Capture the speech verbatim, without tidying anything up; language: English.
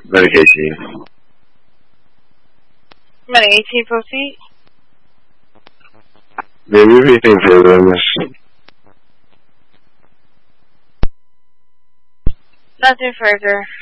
Medication. Medi eighteen, proceed. Maybe anything further than this. Nothing further.